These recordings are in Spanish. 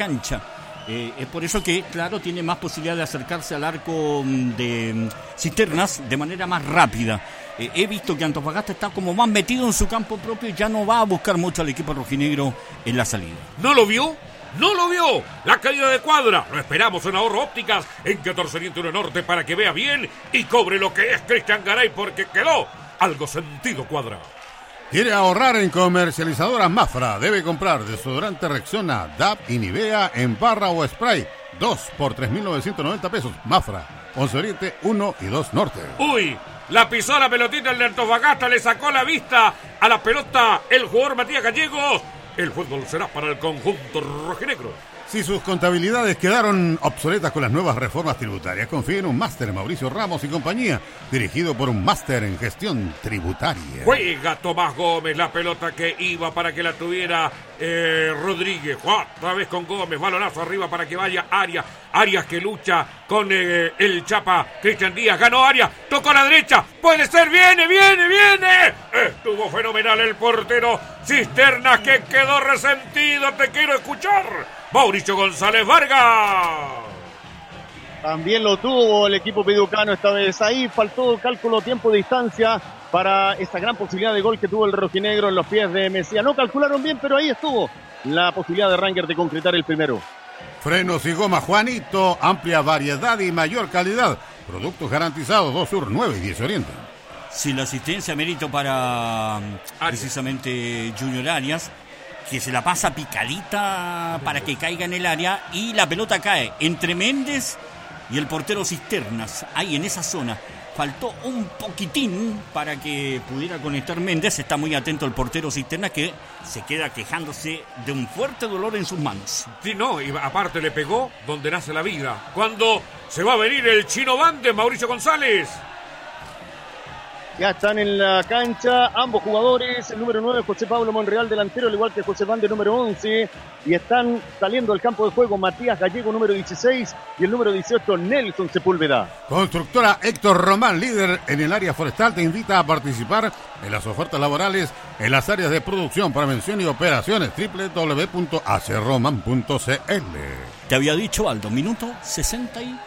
cancha. Es por eso que, claro, tiene más posibilidad de acercarse al arco de Cisternas de manera más rápida. He visto que Antofagasta está como más metido en su campo propio y ya no va a buscar mucho al equipo rojinegro en la salida. ¿No lo vio? ¡No lo vio! La caída de Cuadra. Lo esperamos en Ahorro Ópticas en 1401 Norte para que vea bien y cobre lo que es Cristian Garay, porque quedó algo sentido Cuadra. ¿Quiere ahorrar en comercializadoras Mafra? Debe comprar desodorante Rexona, DAP y Nivea en barra o spray. 2 por 3.990 pesos. Mafra, 11 Oriente, 1 y 2 Norte. ¡Uy! La pisó la pelotita el de Antofagasta, le sacó la vista a la pelota el jugador Matías Gallegos. El fútbol será para el conjunto rojinegro. Si sus contabilidades quedaron obsoletas con las nuevas reformas tributarias, confíe en un máster Mauricio Ramos y compañía, dirigido por un máster en gestión tributaria. Juega Tomás Gómez, la pelota que iba para que la tuviera Rodríguez. Otra vez con Gómez, balonazo arriba para que vaya Arias. Arias que lucha con el Chapa Cristian Díaz. Ganó Arias, tocó a la derecha. Puede ser, viene. Estuvo fenomenal el portero Cisternas, que quedó resentido. Te quiero escuchar, Mauricio González Vargas. También lo tuvo el equipo piducano esta vez. Ahí faltó cálculo, tiempo, distancia para esta gran posibilidad de gol que tuvo el rojinegro en los pies de Mesía. No calcularon bien, pero ahí estuvo la posibilidad de Ranger de concretar el primero. Frenos y goma Juanito, amplia variedad y mayor calidad. Productos garantizados, 2 Sur, 9 y 10 Oriente. Sí, la asistencia mérito para precisamente Junior Arias, que se la pasa picadita para que caiga en el área y la pelota cae entre Méndez y el portero Cisternas, ahí en esa zona. Faltó un poquitín para que pudiera conectar Méndez. Está muy atento el portero Cisternas, que se queda quejándose de un fuerte dolor en sus manos. Sí, no, y aparte le pegó donde nace la vida. Cuando se va a venir el Chino Bandes, Mauricio González. Ya están en la cancha ambos jugadores, el número 9 José Pablo Monreal, delantero, al igual que José Bandes, número 11, y están saliendo del campo de juego Matías Gallego, número 16, y el número 18 Nelson Sepúlveda. Constructora Héctor Román, líder en el área forestal, te invita a participar en las ofertas laborales en las áreas de producción, prevención y operaciones. www.acroman.cl. Te había dicho, Aldo, minuto 65.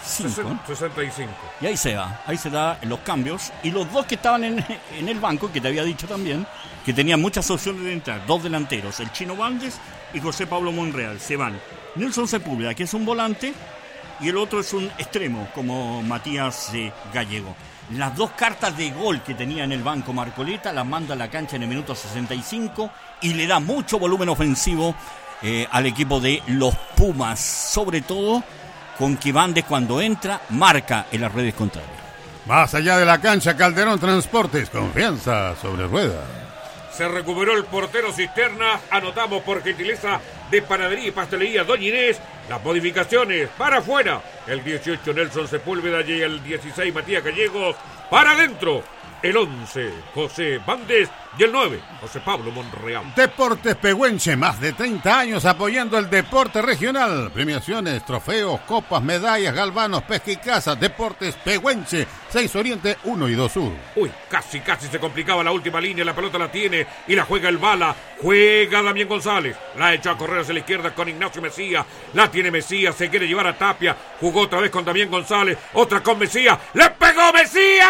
65. Y ahí se da los cambios. Y los dos que estaban en el banco, que te había dicho también, que tenían muchas opciones de entrar, dos delanteros, el Chino Bandes y José Pablo Monreal, se van. Nelson Sepúlveda, que es un volante, y el otro es un extremo, como Matías Gallego. Las dos cartas de gol que tenía en el banco Marcoleta las manda a la cancha en el minuto 65 y le da mucho volumen ofensivo al equipo de los Pumas, sobre todo con que Bandes, cuando entra, marca en las redes contrarias. Más allá de la cancha, Calderón Transportes, confianza sobre ruedas. Se recuperó el portero Cisternas. Anotamos por gentileza de Panadería y Pastelería Doña Inés las modificaciones para afuera. El 18 Nelson Sepúlveda y el 16 Matías Gallegos. Para adentro el 11 José Bandes y el 9 José Pablo Monreal. Deportes Pehuenche, más de 30 años apoyando el deporte regional. Premiaciones, trofeos, copas, medallas, galvanos, pesca y caza. Deportes Pehuenche, 6 Oriente, 1 y 2 Sur. Uy, casi se complicaba la última línea. La pelota la tiene y la juega el Bala. Juega Damián González. La ha hecho a correr hacia la izquierda con Ignacio Mesías. La tiene Mesías, se quiere llevar a Tapia. Jugó otra vez con Damián González. Otra con Mesías. ¡Le pegó Mesías!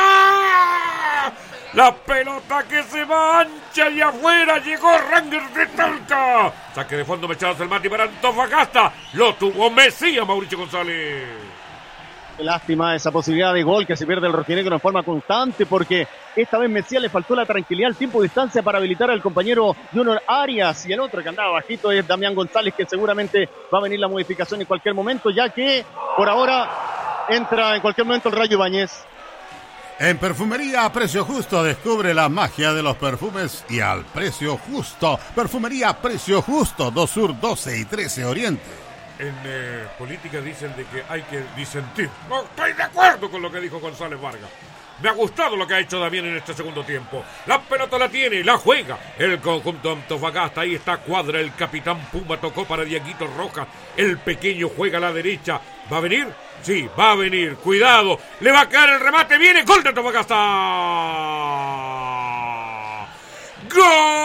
La pelota que se va ancha y afuera. Llegó Ranger de Talca. Saque de fondo Mechado Selmati para Antofagasta. Lo tuvo Mesías, Mauricio González. Qué lástima esa posibilidad de gol que se pierde el rojinegro en forma constante, porque esta vez Mesías le faltó la tranquilidad, el tiempo de distancia para habilitar al compañero Junior Arias, y el otro que andaba bajito es Damián González, que seguramente va a venir la modificación en cualquier momento, ya que por ahora entra en cualquier momento el Rayo Ibáñez. En Perfumería a Precio Justo, descubre la magia de los perfumes y al precio justo. Perfumería a Precio Justo, 2 Sur, 12 y 13 Oriente. En política dicen de que hay que disentir. No estoy de acuerdo con lo que dijo González Vargas. Me ha gustado lo que ha hecho Damián en este segundo tiempo. La pelota la tiene, la juega el conjunto Antofagasta. Ahí está Cuadra, el capitán Puma tocó para Dieguito Rojas. El pequeño juega a la derecha. ¿Va a venir? Sí, va a venir. Cuidado, le va a caer el remate. Viene, gol de Antofagasta. ¡Gol!